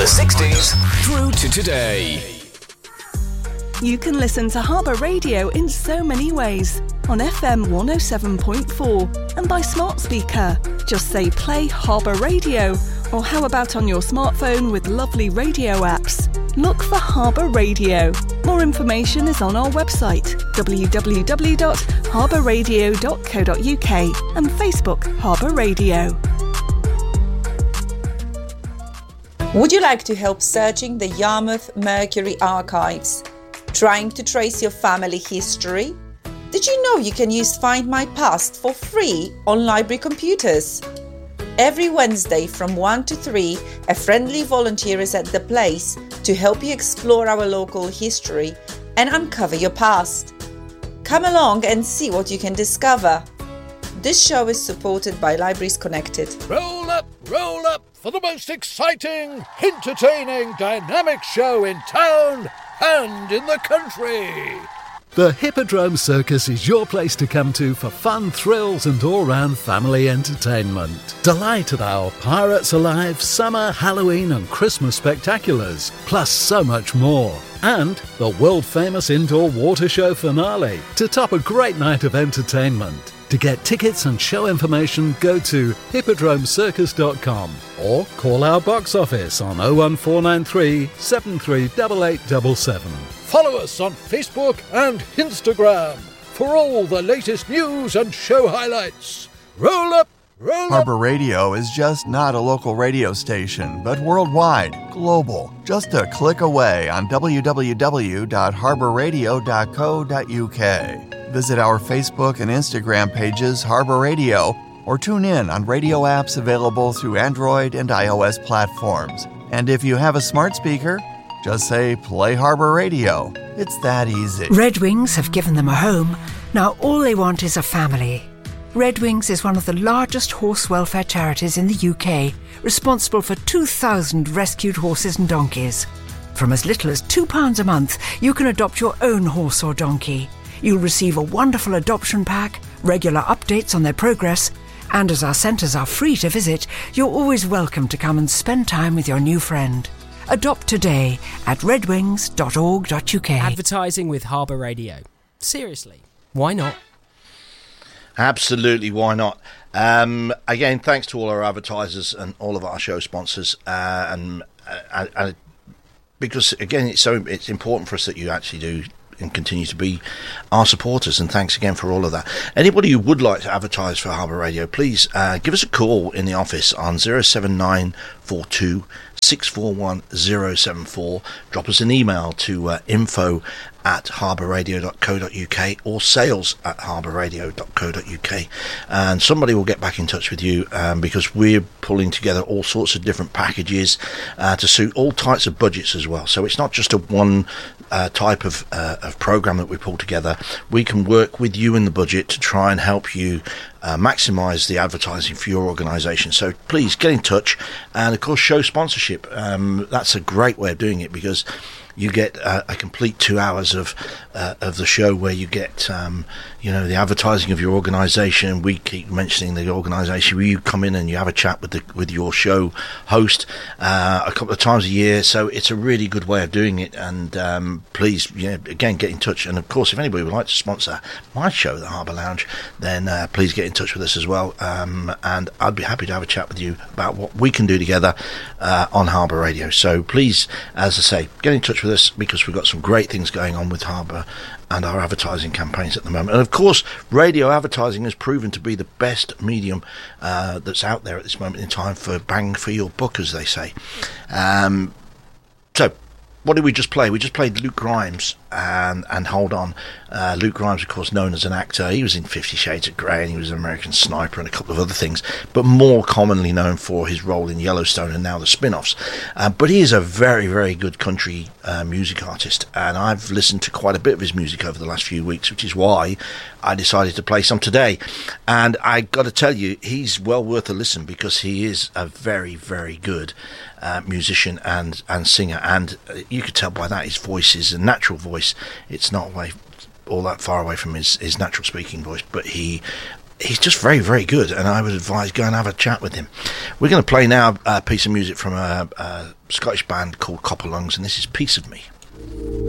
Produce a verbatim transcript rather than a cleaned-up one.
the sixties through to today. You can listen to Harbour Radio in so many ways. On F M one oh seven point four and by smart speaker. Just say play Harbour Radio. Or how about on your smartphone with lovely radio apps? Look for Harbour Radio. More information is on our website w w w dot harbour radio dot co dot u k and Facebook Harbour Radio. Would you like to help searching the Yarmouth Mercury archives? Trying to trace your family history? Did you know you can use Find My Past for free on library computers? Every Wednesday from one to three, a friendly volunteer is at the place to help you explore our local history and uncover your past. Come along and see what you can discover. This show is supported by Libraries Connected. Roll up, roll up for the most exciting, entertaining, dynamic show in town and in the country. The Hippodrome Circus is your place to come to for fun, thrills and all-round family entertainment. Delight at our Pirates Alive, Summer, Halloween and Christmas spectaculars, plus so much more. And the world-famous indoor water show finale to top a great night of entertainment. To get tickets and show information, go to hippodrome circus dot com or call our box office on oh one four nine three, seven three eight eight seven seven. Follow us on Facebook and Instagram for all the latest news and show highlights. Roll up, roll up. Harbour Radio is just not a local radio station, but worldwide, global. Just a click away on w w w dot harbour radio dot co dot u k. Visit our Facebook and Instagram pages, Harbour Radio, or tune in on radio apps available through Android and iOS platforms. And if you have a smart speaker, just say, play Harbour Radio. It's that easy. Red Wings have given them a home. Now all they want is a family. Red Wings is one of the largest horse welfare charities in the U K, responsible for two thousand rescued horses and donkeys. From as little as two pounds a month, you can adopt your own horse or donkey. You'll receive a wonderful adoption pack, regular updates on their progress, and as our centres are free to visit, you're always welcome to come and spend time with your new friend. Adopt today at red wings dot org dot u k. Advertising with Harbour Radio. Seriously, why not? Absolutely, why not? Um, again, thanks to all our advertisers and all of our show sponsors, uh, and, uh, and because again, it's so it's important for us that you actually do and continue to be our supporters, and thanks again for all of that. Anybody who would like to advertise for Harbour Radio, please uh, give us a call in the office on oh seven nine four two six four one oh seven four. Drop us an email to uh, info at harbour radio dot co dot u k or sales at harbour radio dot co dot u k, and somebody will get back in touch with you, um, because we're pulling together all sorts of different packages uh, to suit all types of budgets as well. So it's not just a one uh, type of, uh, of program that we pull together. We can work with you in the budget to try and help you Uh, maximise the advertising for your organisation. So please get in touch, and of course show sponsorship. Um, that's a great way of doing it, because you get uh, a complete two hours of uh, of the show where you get um, you know, the advertising of your organisation. We keep mentioning the organisation where you come in and you have a chat with the with your show host uh, a couple of times a year. So it's a really good way of doing it, and um, please, you know, again, get in touch. And of course, if anybody would like to sponsor my show, the Harbour Lounge, then uh, please get in touch with us as well, um, and I'd be happy to have a chat with you about what we can do together uh, on Harbour Radio. So please, as I say, get in touch with us, because we've got some great things going on with Harbour and our advertising campaigns at the moment. And of course, radio advertising has proven to be the best medium uh, that's out there at this moment in time for bang for your buck, as they say. Um, so what did we just play? We just played Luke Grimes and and Hold On. Uh, Luke Grimes, of course, known as an actor. He was in Fifty Shades of Grey, and he was an American Sniper and a couple of other things, but more commonly known for his role in Yellowstone and now the spin-offs. Uh, but he is a very, very good country uh, music artist, and I've listened to quite a bit of his music over the last few weeks, which is why I decided to play some today. And I got to tell you, he's well worth a listen, because he is a very, very good uh, musician and, and singer, and you could tell by that his voice is a natural voice. It's not way all that far away from his, his natural speaking voice, but he he's just very, very good, and I would advise go and have a chat with him. We're going to play now a piece of music from a, a Scottish band called Copper Lungs, and this is Piece of Me.